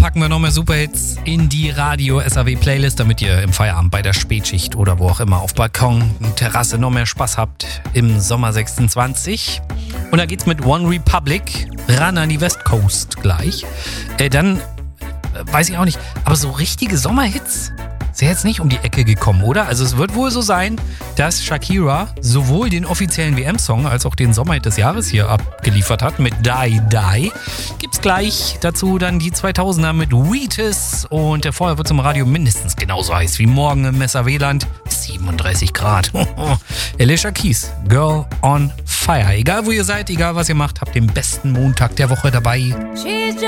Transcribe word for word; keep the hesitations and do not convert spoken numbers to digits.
packen wir noch mehr Superhits in die Radio-S A W-Playlist, damit ihr im Feierabend bei der Spätschicht oder wo auch immer auf Balkon, Terrasse noch mehr Spaß habt im Sommer sechsundzwanzig. Und da geht's mit One Republic ran an die West Coast gleich. Äh, dann, äh, weiß ich auch nicht, aber so richtige Sommerhits ist ja jetzt nicht um die Ecke gekommen, oder? Also es wird wohl so sein, dass Shakira sowohl den offiziellen W M-Song als auch den Sommerhit des Jahres hier abgeliefert hat mit Die Die. Gibt's gleich dazu dann die zweitausender mit Wheatus und der vorher wird zum Radio mindestens genauso heiß wie morgen im Messer-Weland. siebenunddreißig Grad. Alicia Keys, Girl on Fire. Egal wo ihr seid, egal was ihr macht, habt den besten Montag der Woche dabei. She's